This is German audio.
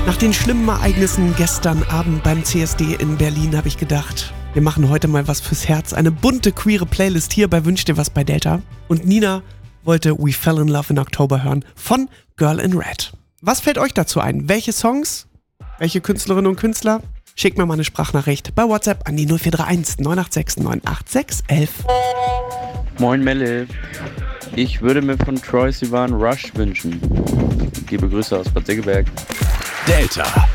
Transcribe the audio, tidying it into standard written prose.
Nach den schlimmen Ereignissen gestern Abend beim CSD in Berlin habe ich gedacht, wir machen heute mal was fürs Herz. Eine bunte, queere Playlist hier bei Wünsch dir was bei Delta. Und Nina wollte We Fell in Love in October hören von Girl in Red. Was fällt euch dazu ein? Welche Songs? Welche Künstlerinnen und Künstler? Schickt mir mal eine Sprachnachricht bei WhatsApp an die 0431 986 986 11. Moin Melle, ich würde mir von Troye Sivan Rush wünschen. Liebe Grüße aus Bad Segeberg. Delta.